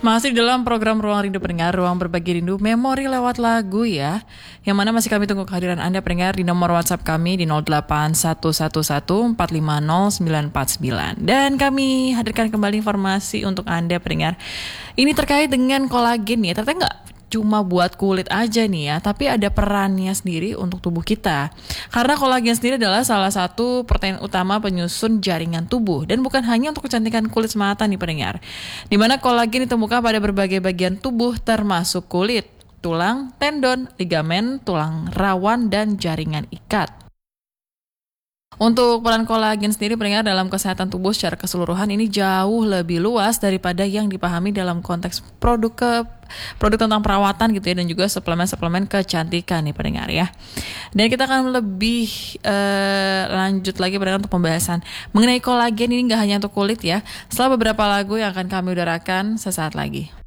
Masih dalam program Ruang Rindu Pendengar, Ruang Berbagi Rindu, Memori lewat lagu ya. Yang mana masih kami tunggu kehadiran Anda pendengar di nomor WhatsApp kami di 08111450949. Dan kami hadirkan kembali informasi untuk Anda pendengar. Ini terkait dengan kolagen ya, ternyata nggak cuma buat kulit aja nih ya, tapi ada perannya sendiri untuk tubuh kita. Karena kolagen sendiri adalah salah satu protein utama penyusun jaringan tubuh dan bukan hanya untuk kecantikan kulit semata nih pendengar. Di mana kolagen ditemukan pada berbagai bagian tubuh termasuk kulit, tulang, tendon, ligamen, tulang rawan dan jaringan ikat. Untuk peran kolagen sendiri pendengar dalam kesehatan tubuh secara keseluruhan ini jauh lebih luas daripada yang dipahami dalam konteks produk tentang perawatan gitu ya, dan juga suplemen-suplemen kecantikan nih pendengar ya. Dan kita akan lebih lanjut lagi pendengar untuk pembahasan mengenai kolagen ini nggak hanya untuk kulit ya, setelah beberapa lagu yang akan kami udarakan sesaat lagi.